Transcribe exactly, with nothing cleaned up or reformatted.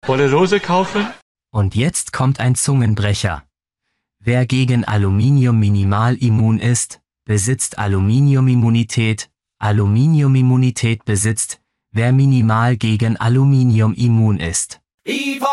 Volle Dose kaufen? Und jetzt kommt ein Zungenbrecher. Wer gegen Aluminium minimal immun ist, besitzt Aluminiumimmunität. Aluminiumimmunität besitzt, wer minimal gegen Aluminium immun ist.